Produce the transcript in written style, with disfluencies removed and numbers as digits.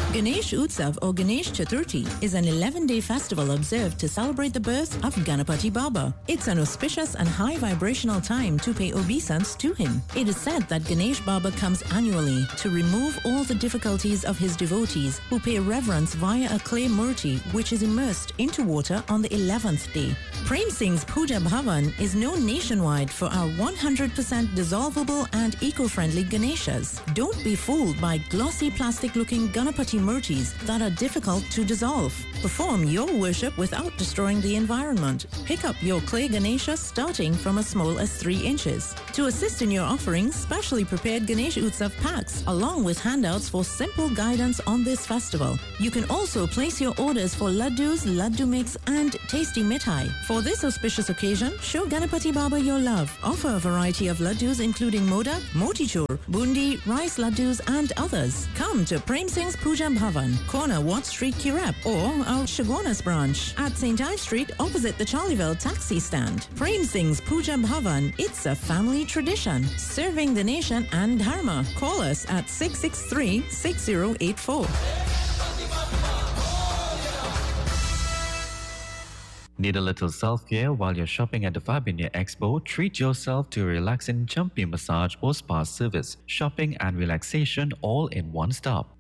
Ganesh Utsav or Ganesh Chaturthi is an 11-day festival observed to celebrate the birth of Ganapati Baba. It's an auspicious and high vibrational time to pay obeisance to him. It is said that Ganesh Baba comes annually to remove all the difficulties of his devotees who pay reverence via a clay murti which is immersed into water on the 11th day. Prem Singh's Puja Bhavan is known nationwide for our 100% dissolvable and eco-friendly Ganeshas. Don't be fooled by glossy plastic-looking Ganapati murtis that are difficult to dissolve. Perform your worship without destroying the environment. Pick up your clay Ganesha starting from as small as 3 inches. To assist in your offerings, specially prepared Ganesh Utsav packs along with handouts for simple guidance on this festival. You can also place your orders for laddus, laddu mix and tasty mithai. For this auspicious occasion, show Ganapati Baba your love. Offer a variety of laddus including modak, motichur, bundi, rice laddus and others. Come to Prem Singh's Puja Bhavan, corner Watt Street, Kirap, or our Shagonas branch at St. Ives Street opposite the Charleville taxi stand. Prem Singh's Puja Bhavan, it's a family tradition, serving the nation and dharma. Call us at 663-6084. Need a little self-care while you're shopping at the Fabinia Expo? Treat yourself to a relaxing jumpy massage or spa service, shopping and relaxation all in one stop.